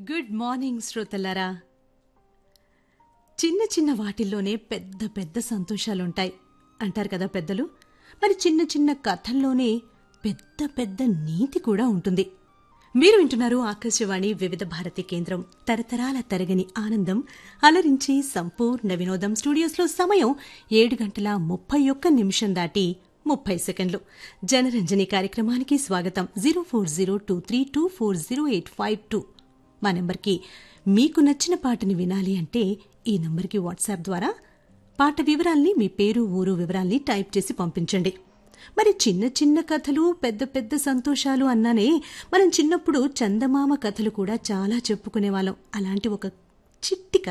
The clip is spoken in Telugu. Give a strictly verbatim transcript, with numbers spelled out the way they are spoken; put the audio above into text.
గుడ్ మార్నింగ్ శ్రోతలారా. చిన్న చిన్న వాటిల్లోనే పెద్ద పెద్ద సంతోషాలుంటాయి అంటారు కదా పెద్దలు. మరి చిన్న చిన్న కథల్లోనే పెద్ద పెద్ద నీతి కూడా ఉంటుంది. మీరు వింటున్నారు ఆకాశవాణి వివిధ భారతి కేంద్రం. తరతరాల తరగని ఆనందం అలరించి సంపూర్ణ వినోదం. స్టూడియోస్లో సమయం ఏడు గంటల ముప్పై ఒక్క నిమిషం దాటి ముప్పై సెకండ్లు. జనరంజని కార్యక్రమానికి స్వాగతం. Zero four zero two three two four zero eight five two మా నెంబర్కి మీకు నచ్చిన పాటని వినాలి అంటే ఈ నంబర్కి వాట్సాప్ ద్వారా పాట వివరాల్ని, మీ పేరు ఊరు వివరాల్ని టైప్ చేసి పంపించండి. మరి చిన్న చిన్న కథలు పెద్ద పెద్ద సంతోషాలు అన్నానే, మనం చిన్నప్పుడు చందమామ కథలు కూడా చాలా చెప్పుకునేవాళ్ళం. అలాంటి ఒక చిట్టి కథ